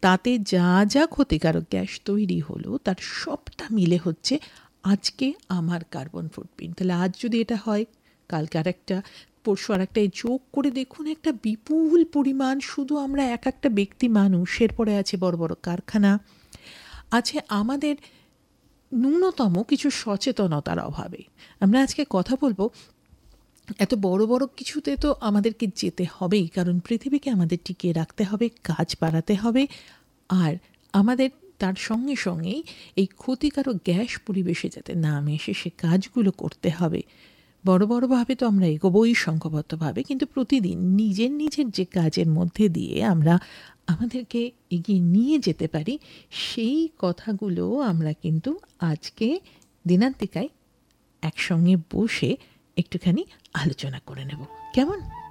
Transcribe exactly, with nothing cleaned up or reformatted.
তাতে যা যা ক্ষতিকারক গ্যাস তৈরি হলো তার সবটা মিলে হচ্ছে আজকে আমার কার্বন ফুটপ্রিন্ট। তাহলে আজ যদি এটা হয়, কালকে আর একটা, পরশু আর একটা, যোগ করে দেখুন একটা বিপুল পরিমাণ। শুধু আমরা এক একটা ব্যক্তি মানুষ, এরপরে আছে বড় বড় কারখানা, আছে আমাদের ন্যূনতম কিছু সচেতনতার অভাবে। আমরা আজকে কথা বলবো, এত বড় বড় কিছুতে তো আমাদেরকে যেতে হবেই, কারণ পৃথিবীকে আমাদের টিকিয়ে রাখতে হবে, কাজ বাড়াতে হবে, আর আমাদের তার সঙ্গে সঙ্গেই এই ক্ষতিকারক গ্যাস পরিবেশে যাতে না এসে সে কাজগুলো করতে হবে। বড় বড়ভাবে তো আমরা এগোবই সংঘবদ্ধভাবে, কিন্তু প্রতিদিন নিজের নিজের যে কাজের মধ্যে দিয়ে আমরা আমাদেরকে এগিয়ে নিয়ে যেতে পারি, সেই কথাগুলো আমরা কিন্তু আজকে দিনান্তিকায় একসঙ্গে বসে একটুখানি আলোচনা করে নেব। কেমন?